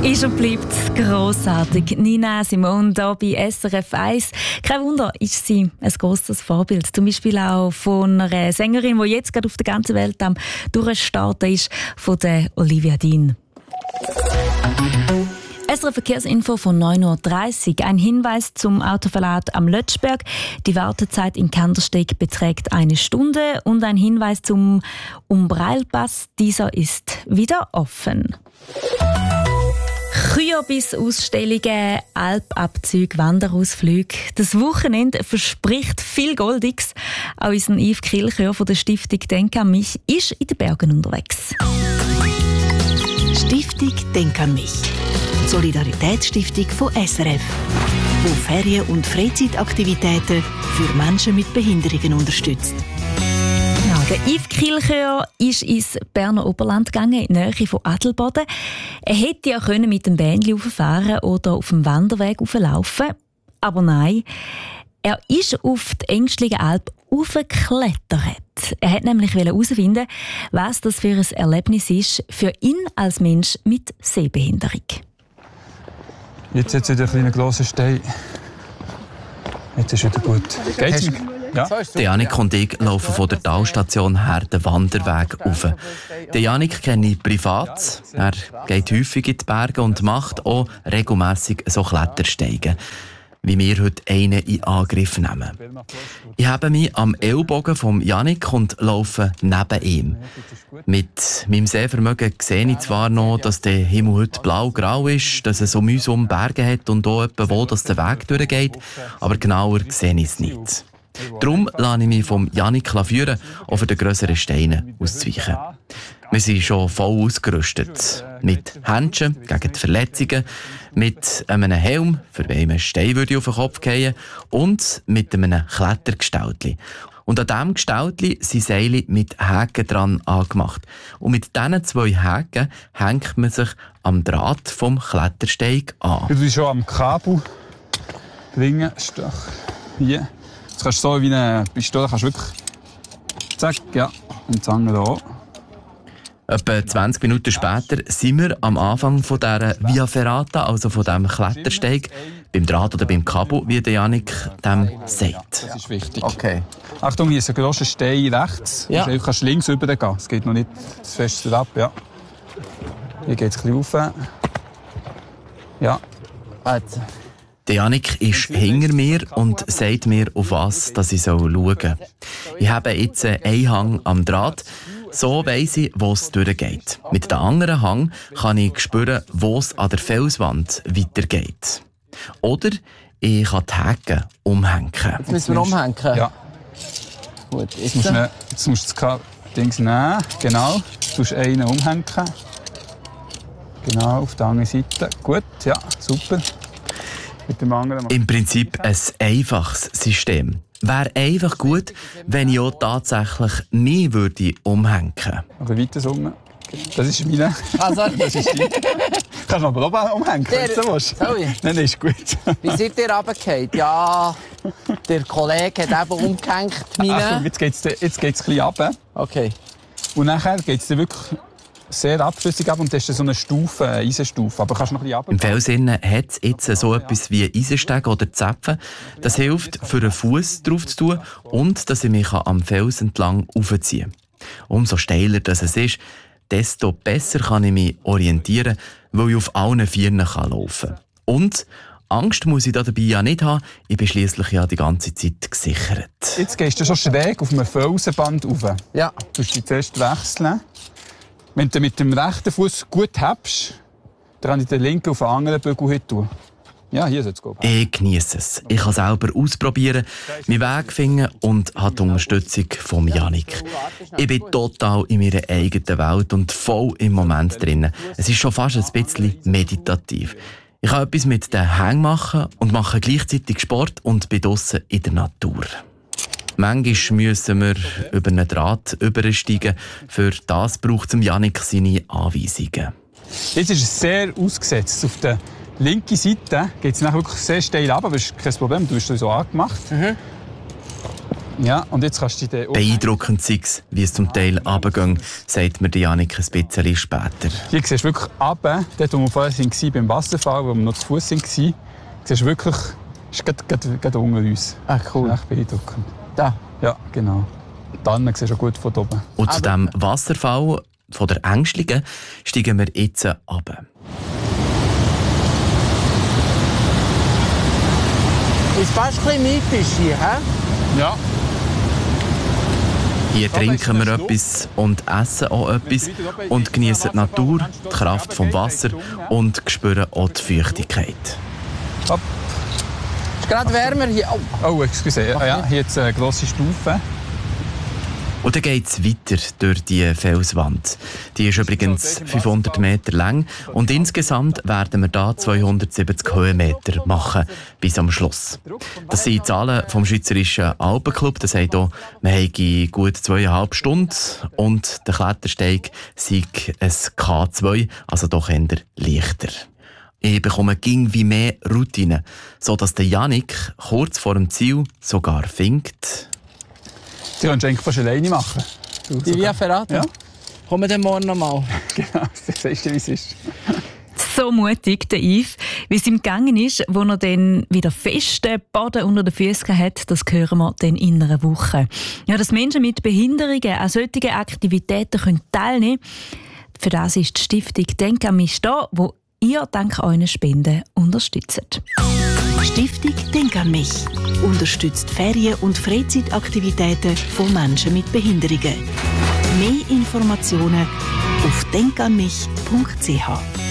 Ist und bleibt grossartig. Nina Simone hier bei SRF 1. Kein Wunder, ist sie ein grosses Vorbild. Zum Beispiel auch von einer Sängerin, die jetzt gerade auf der ganzen Welt am Durchstarten ist, von der Olivia Dean. SRF Verkehrsinfo von 9.30 Uhr. Ein Hinweis zum Autoverlad am Lötschberg. Die Wartezeit in Kandersteg beträgt 1 Stunde. Und ein Hinweis zum Umbrailpass. Dieser ist wieder offen. Kürbis-Ausstellungen, Alpabzüge, Wanderausflüge. Das Wochenende verspricht viel Goldiges. Auch unser Yves Kilchör von der Stiftung Denk an mich ist in den Bergen unterwegs. Stiftung Denk an mich. Solidaritätsstiftung von SRF, die Ferien- und Freizeitaktivitäten für Menschen mit Behinderungen unterstützt. Ja, der Yves Kilchör ist ins Berner Oberland gegangen, in die Nähe von Adelboden. Er hätte ja mit dem Bändchen rauffahren oder auf dem Wanderweg rauflaufen. Aber nein, er ist auf die Engstlige Alp raufgeklettert. Er wollte nämlich herausfinden, was das für ein Erlebnis ist für ihn als Mensch mit Sehbehinderung. Jetzt hat es wieder einen grossen Stein. Jetzt ist wieder gut. Geht's? Ja. Janik und ich laufen von der Talstation her den Wanderweg rauf. Janik kenne ich privat. Er geht häufig in die Berge und macht auch regelmässig so Klettersteigen, wie wir heute einen in Angriff nehmen. Ich habe mich am Ellbogen von Janik und laufe neben ihm. Mit meinem Sehvermögen sehe ich zwar noch, dass der Himmel heute blau-grau ist, dass es um uns herum Berge hat und auch etwa wo dass der Weg durchgeht, aber genauer sehe ich es nicht. Darum lasse ich mich vom Janik führen, auch für die grösseren Steine auszuweichen. Wir sind schon voll ausgerüstet. Mit Händchen gegen die Verletzungen, mit einem Helm, für den ein Stein auf den Kopf fallen und mit einem Klettergestaltli. Und an diesem Gestaltli sind Seile mit Häken dran angemacht. Und mit diesen 2 Häken hängt man sich am Draht vom Klettersteig an. Du bist schon am Kabel bringen. Hier. Jetzt kannst du so wie eine Pistole kannst wirklich zack, ja, und Zange hier. Etwa 20 Minuten später sind wir am Anfang von dieser Via Ferrata, also von diesem Klettersteig, beim Draht oder beim Kabel, wie der Janik dem sagt. Das ist wichtig. Okay. Achtung, hier ist ein grosser Stein rechts. Ja. Du kannst links rübergehen. Es geht noch nicht das Feste ab. Ja. Hier geht es ein bisschen rauf. Ja. Der Janik ist hinter mir und sagt mir, auf was dass ich schauen soll. Ich habe jetzt einen Hang am Draht. So weiss ich, wo es durchgeht. Mit dem anderen Hang kann ich spüren, wo es an der Felswand weitergeht. Oder ich kann die Häken umhängen. Jetzt müssen wir umhängen? Ja. Gut, Jetzt musst du das Ding nehmen. Genau. Du musst einen umhängen. Genau, auf der anderen Seite. Gut, ja, super. Mit dem anderen. Im Prinzip ein einfaches System. Wäre einfach gut, wenn ich auch tatsächlich mich umhängen würde. Oder weiter summen. Das ist meine. Ah, sorry. Das ist die. Kannst du aber auch umhängen, wenn du willst. Sorry. Nein, ist gut. Wie seid ihr runtergefallen? Ja, der Kollege hat eben umgehängt. Achtung, jetzt geht's ein bisschen runter. Okay. Und nachher geht es wirklich sehr abschlüssig ab und das ist so eine Stufe, eine Eisenstufe. Aber kannst du noch ein bisschen runter. Im Felsinnen hat es jetzt so etwas wie Eisensteg oder Zäpfen. Das hilft, für einen Fuß drauf zu tun und dass ich mich am Fels entlang aufziehen kann. Umso steiler das es ist, desto besser kann ich mich orientieren, weil ich auf allen Vieren laufen kann. Und Angst muss ich dabei ja nicht haben, ich bin schliesslich ja die ganze Zeit gesichert. Jetzt gehst du schon schräg auf einem Felsenband rauf. Ja. Du musst dich zuerst wechseln. Wenn du mit dem rechten Fuß gut hebst, dann kann ich den linken auf den anderen Bügel tun. Ja, hier soll es gehen. Ich genieße es. Ich kann selber ausprobieren, meinen Weg finden und habe die Unterstützung von Janik. Ich bin total in meiner eigenen Welt und voll im Moment drin. Es ist schon fast ein bisschen meditativ. Ich kann etwas mit den Hängen machen und mache gleichzeitig Sport und bin draussen in der Natur. Manchmal müssen wir über einen Draht übersteigen. Für das braucht es Janik seine Anweisungen. Jetzt ist es sehr ausgesetzt. Auf der linken Seite geht es wirklich sehr steil runter, aber das ist kein Problem. Du hast es so angemacht. Ja, und jetzt kannst du die Beeindruckend sei es, wie es zum Teil runtergeht, sagt mir Janik ein bisschen später. Hier siehst du wirklich runter, dort wo wir vorher waren, beim Wasserfall, wo wir noch zu Fuß waren, siehst du wirklich, es ist gerade unter uns. Ah, cool. Das ist echt beeindruckend. Da? Ja, genau. Dann siehst du auch gut von oben. Und zu diesem Wasserfall von der Ängstlichen steigen wir jetzt runter. Ist fast ein bisschen mythisch hier, hä? Ja. Hier trinken wir etwas und essen auch etwas und genießen die Natur, die Kraft vom Wasser und spüren auch die Feuchtigkeit. Hopp. Ist gerade wärmer hier. Oh, excuse. Ja, hier jetzt eine grosse Stufe. Und dann geht es weiter durch die Felswand. Die ist übrigens 500 Meter lang und insgesamt werden wir da 270 Höhenmeter machen bis am Schluss. Das sind die Zahlen vom Schweizerischen Alpenclub. Das heisst auch, wir haben gut 2,5 Stunden und der Klettersteig sei ein K2, also doch eher leichter. Ich bekomme wie mehr Routine, sodass der Janik kurz vor dem Ziel sogar findet: Die kannst du eigentlich fast alleine machen. Die Via Ferrata? Ja. Kommen wir dann morgen nochmal? Genau, das weißt du, wie es ist. So mutig, der Yves. Wie es ihm gegangen ist, wo er dann wieder festen Boden unter den Füßen hat, das hören wir dann in einer Woche. Ja, dass Menschen mit Behinderungen an solchen Aktivitäten teilnehmen können, für das ist die Stiftung «Denk an mich» da, wo ihr dank euren Spenden unterstützt. Stiftung «Denk an mich» unterstützt Ferien- und Freizeitaktivitäten von Menschen mit Behinderungen. Mehr Informationen auf denkanmich.ch.